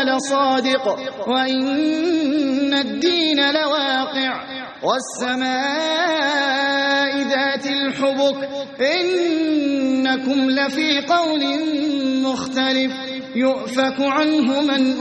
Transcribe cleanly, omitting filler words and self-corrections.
لصادق وإن الدين لواقع والسماء ذات الحبك إنكم لفي قول مختلف يؤفك عنه من